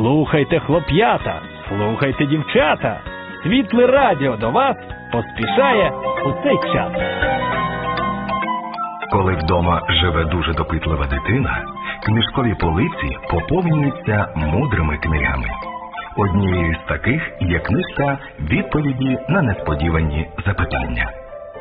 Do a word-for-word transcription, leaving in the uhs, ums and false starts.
Слухайте, хлоп'ята, слухайте, дівчата. Світле радіо до вас поспішає у цей час. Коли вдома живе дуже допитлива дитина, книжкові полиці поповнюються мудрими книгами. Однією з таких є книжка «Відповіді на несподівані запитання».